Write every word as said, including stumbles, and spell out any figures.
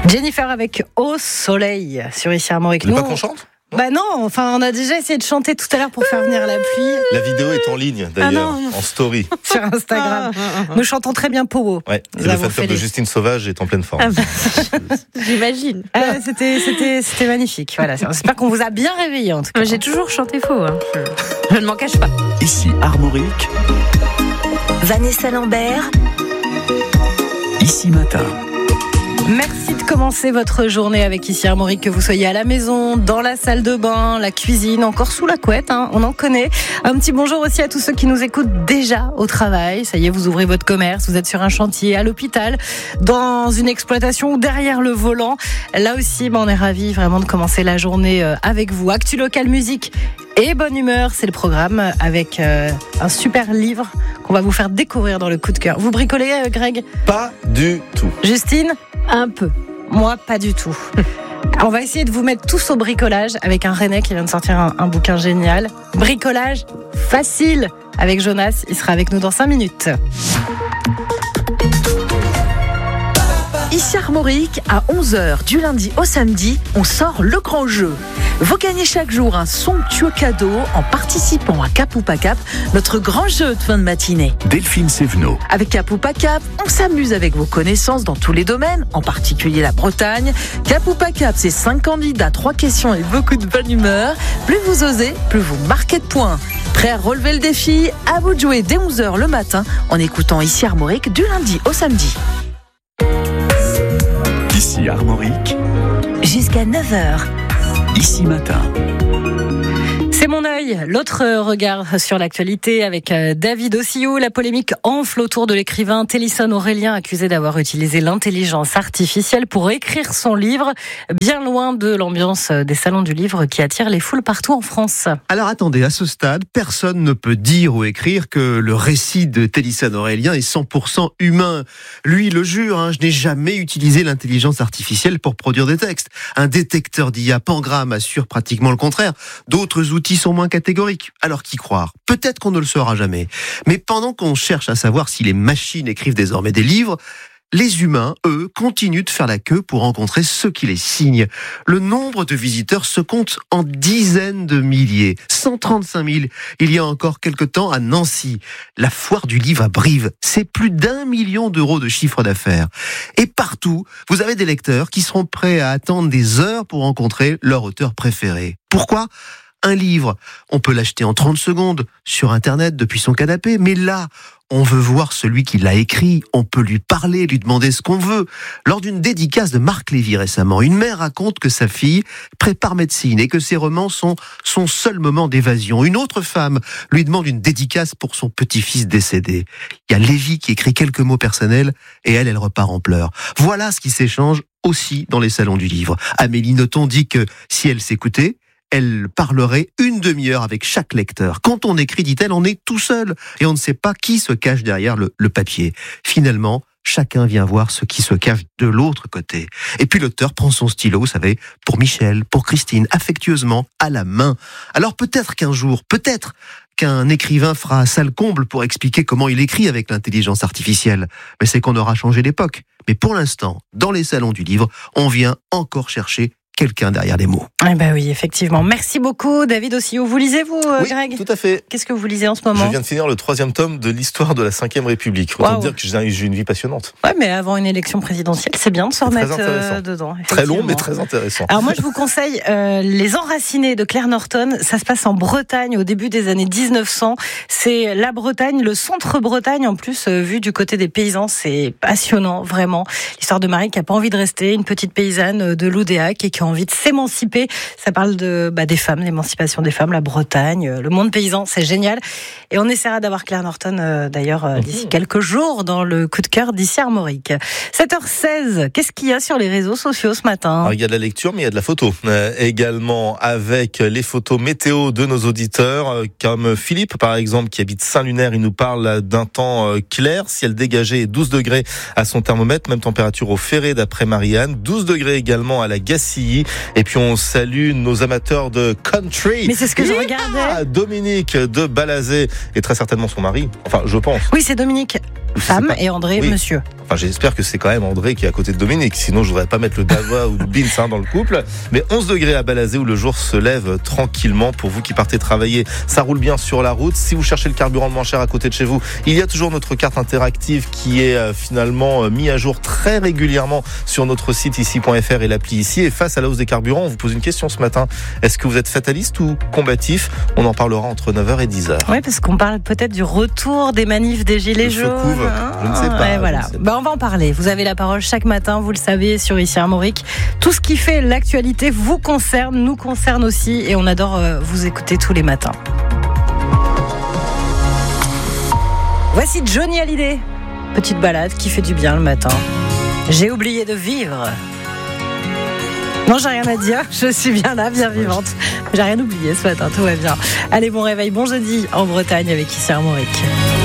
Jennifer avec Au Soleil sur Ici Armorique. Vous voulez pas qu'on chante ? Bah non, enfin on a déjà essayé de chanter tout à l'heure pour faire venir la pluie. La vidéo est en ligne d'ailleurs, ah en story. Sur Instagram. Nous chantons très bien Powo. Ouais, et le fan club de Justine Sauvage est en pleine forme. Ah bah, j'imagine. Ah, c'était, c'était, c'était magnifique. Voilà, j'espère qu'on vous a bien réveillé en tout cas. Moi, j'ai toujours chanté faux. Hein. Je, je ne m'en cache pas. Ici Armorique. Vanessa Lambert. Ici Matin. Merci de commencer votre journée avec Ici Armorique, que vous soyez à la maison, dans la salle de bain, la cuisine, encore sous la couette, hein, on en connaît. Un petit bonjour aussi à tous ceux qui nous écoutent déjà au travail. Ça y est, vous ouvrez votre commerce, vous êtes sur un chantier, à l'hôpital, dans une exploitation ou derrière le volant. Là aussi, ben, on est ravis vraiment de commencer la journée avec vous. Actu local, musique et bonne humeur, c'est le programme avec euh, un super livre qu'on va vous faire découvrir dans le coup de cœur. Vous bricolez, euh, Greg ? Pas du tout. Justine ? Un peu. Moi, pas du tout. On va essayer de vous mettre tous au bricolage avec un Rennais qui vient de sortir un, un bouquin génial. Bricolage facile avec Jonas. Il sera avec nous dans cinq minutes. Ici Armorique, à onze heures du lundi au samedi, on sort le grand jeu. Vous gagnez chaque jour un somptueux cadeau en participant à Cap ou pas Cap, notre grand jeu de fin de matinée. Delphine Sévenot. Avec Cap ou pas Cap, on s'amuse avec vos connaissances dans tous les domaines, en particulier la Bretagne. Cap ou pas Cap, c'est cinq candidats, trois questions et beaucoup de bonne humeur. Plus vous osez, plus vous marquez de points. Prêt à relever le défi ? À vous de jouer dès onze heures le matin en écoutant Ici Armorique du lundi au samedi. Ici Armorique. Jusqu'à neuf heures. Ici Matin. C'est mon œil, l'autre regard sur l'actualité avec David Ossillou. La polémique enfle autour de l'écrivain Télisson Aurélien, accusé d'avoir utilisé l'intelligence artificielle pour écrire son livre, bien loin de l'ambiance des salons du livre qui attire les foules partout en France. Alors attendez, à ce stade, personne ne peut dire ou écrire que le récit de Télisson Aurélien est cent pour cent humain. Lui le jure, hein, je n'ai jamais utilisé l'intelligence artificielle pour produire des textes. Un détecteur d'I A Pangram assure pratiquement le contraire. D'autres outils sont moins catégoriques. Alors qui croire ? Peut-être qu'on ne le saura jamais. Mais pendant qu'on cherche à savoir si les machines écrivent désormais des livres, les humains, eux, continuent de faire la queue pour rencontrer ceux qui les signent. Le nombre de visiteurs se compte en dizaines de milliers. cent trente-cinq mille il y a encore quelque temps à Nancy. La foire du livre à Brive, c'est plus d'un million d'euros de chiffre d'affaires. Et partout, vous avez des lecteurs qui seront prêts à attendre des heures pour rencontrer leur auteur préféré. Pourquoi ? Un livre, on peut l'acheter en trente secondes sur Internet depuis son canapé, mais là, on veut voir celui qui l'a écrit, on peut lui parler, lui demander ce qu'on veut. Lors d'une dédicace de Marc Lévy récemment, une mère raconte que sa fille prépare médecine et que ses romans sont son seul moment d'évasion. Une autre femme lui demande une dédicace pour son petit-fils décédé. Il y a Lévy qui écrit quelques mots personnels et elle, elle repart en pleurs. Voilà ce qui s'échange aussi dans les salons du livre. Amélie Nothomb dit que si elle s'écoutait, elle parlerait une demi-heure avec chaque lecteur. Quand on écrit, dit-elle, on est tout seul et on ne sait pas qui se cache derrière le, le papier. Finalement, chacun vient voir ce qui se cache de l'autre côté. Et puis l'auteur prend son stylo, vous savez, pour Michel, pour Christine, affectueusement, à la main. Alors peut-être qu'un jour, peut-être qu'un écrivain fera salle comble pour expliquer comment il écrit avec l'intelligence artificielle. Mais c'est qu'on aura changé l'époque. Mais pour l'instant, dans les salons du livre, on vient encore chercher quelqu'un derrière les mots. Eh ben oui, effectivement. Merci beaucoup, David Ossillou. Vous lisez, vous, oui, Greg ? Tout à fait. Qu'est-ce que vous lisez en ce moment ? Je viens de finir le troisième tome de l'histoire de la cinquième République. Autant wow. dire que j'ai une vie passionnante. Ouais, mais avant une élection présidentielle, c'est bien de se remettre euh, dedans. Très long, mais très intéressant. Alors moi, je vous conseille euh, Les Enracinés de Claire Norton. Ça se passe en Bretagne au début des années dix-neuf cents. C'est la Bretagne, le centre-Bretagne en plus, euh, vu du côté des paysans. C'est passionnant, vraiment. L'histoire de Marie qui a pas envie de rester, une petite paysanne de Loudéac et qui a envie de s'émanciper. Ça parle de bah, des femmes, l'émancipation des femmes, la Bretagne, le monde paysan, c'est génial. Et on essaiera d'avoir Claire Norton euh, d'ailleurs euh, d'ici quelques jours dans le coup de cœur d'Ici Armorique. sept heures seize, qu'est-ce qu'il y a sur les réseaux sociaux ce matin ? Alors, il y a de la lecture, mais il y a de la photo euh, également, avec les photos météo de nos auditeurs, euh, comme Philippe par exemple qui habite Saint-Lunaire. Il nous parle d'un temps euh, clair, ciel dégagé et douze degrés à son thermomètre, même température au Ferré d'après Marianne, douze degrés également à la Gacilly. Et puis on salue nos amateurs de country. Mais c'est ce que je regardais. Dominique de Balazé et très certainement son mari. Enfin, je pense. Oui, c'est Dominique, femme, et André, oui. monsieur. Enfin, j'espère que c'est quand même André qui est à côté de Dominique. Sinon, je voudrais pas mettre le Dava ou le Bins hein, dans le couple. Mais onze degrés à Balazé où le jour se lève tranquillement. Pour vous qui partez travailler, ça roule bien sur la route. Si vous cherchez le carburant le moins cher à côté de chez vous, il y a toujours notre carte interactive qui est euh, finalement euh, mise à jour très régulièrement sur notre site ici point f r et l'appli ici. Et face à la hausse des carburants, on vous pose une question ce matin. Est-ce que vous êtes fataliste ou combatif? On en parlera entre neuf heures et dix heures. Oui, parce qu'on parle peut-être du retour des manifs des Gilets Le jaunes. secouve, je ne sais pas. Ouais, voilà. Je ne sais pas. Bah, on va en parler. Vous avez la parole chaque matin, vous le savez, sur Ici Armorique. Tout ce qui fait l'actualité vous concerne, nous concerne aussi, et on adore euh, vous écouter tous les matins. Voici Johnny Hallyday. Petite balade qui fait du bien le matin. J'ai oublié de vivre. Non, j'ai rien à dire. Je suis bien là, bien vivante. J'ai rien oublié ce matin, tout va bien. Allez, bon réveil, bon jeudi en Bretagne avec Ici Armorique.